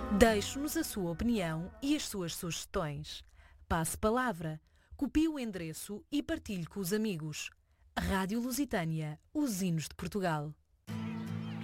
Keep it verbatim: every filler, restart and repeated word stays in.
Deixe-nos a sua opinião e as suas sugestões. Passe palavra, copie o endereço e partilhe com os amigos. Rádio Lusitânia, os hinos de Portugal.